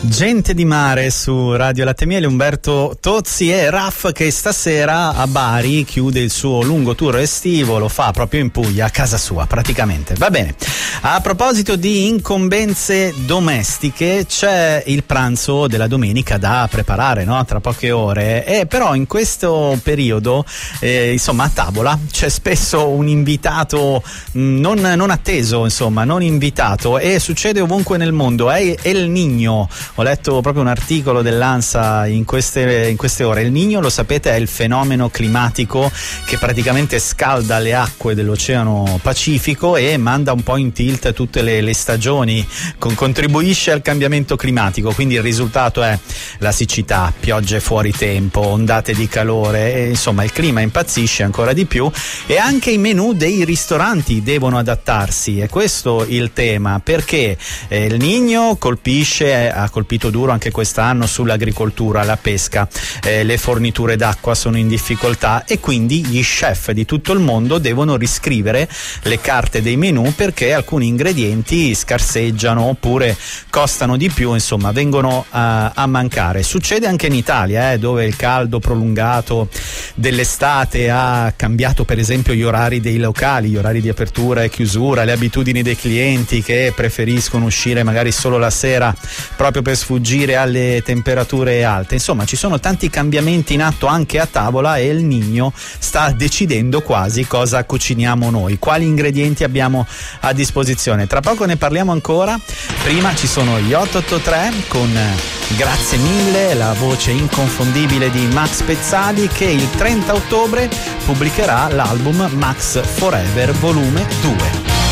Gente di mare su Radio Latte Miele, Umberto Tozzi e Raff che stasera a Bari chiude il suo lungo tour estivo, lo fa proprio in Puglia, a casa sua praticamente. Va bene, a proposito di incombenze domestiche c'è il pranzo della domenica da preparare, no? Tra poche ore, e però in questo periodo insomma a tavola c'è spesso un invitato non atteso, insomma non invitato, e succede ovunque nel mondo. È El Niño. Ho letto proprio un articolo dell'ANSA in queste ore. Il Niño, lo sapete, è il fenomeno climatico che praticamente scalda le acque dell'Oceano Pacifico e manda un po' in tilt tutte le stagioni, contribuisce al cambiamento climatico, quindi il risultato è la siccità, piogge fuori tempo, ondate di calore, e insomma il clima impazzisce ancora di più, e anche i menù dei ristoranti devono adattarsi. È questo il tema, perché il Niño ha colpito duro anche quest'anno sull'agricoltura, la pesca, le forniture d'acqua sono in difficoltà, e quindi gli chef di tutto il mondo devono riscrivere le carte dei menù perché alcuni ingredienti scarseggiano oppure costano di più, insomma vengono a mancare. Succede anche in Italia, dove il caldo prolungato dell'estate ha cambiato per esempio gli orari dei locali, gli orari di apertura e chiusura, le abitudini dei clienti che preferiscono uscire magari solo la sera proprio per sfuggire alle temperature alte. Insomma, ci sono tanti cambiamenti in atto anche a tavola, e il Niño sta decidendo quasi cosa cuciniamo noi, quali ingredienti abbiamo a disposizione. Tra poco ne parliamo ancora. Prima ci sono gli 883 con Grazie mille, la voce inconfondibile di Max Pezzali, che il 30 ottobre pubblicherà l'album Max Forever volume 2.